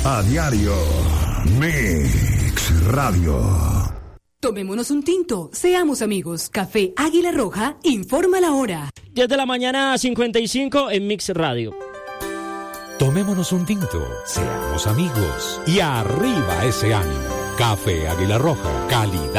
A diario. Mix Radio. Tomémonos un tinto, seamos amigos. Café Águila Roja informa la hora. 10 de la mañana, 55 en Mix Radio. Tomémonos un tinto, seamos amigos y arriba ese ánimo. Café Águila Roja, calidad.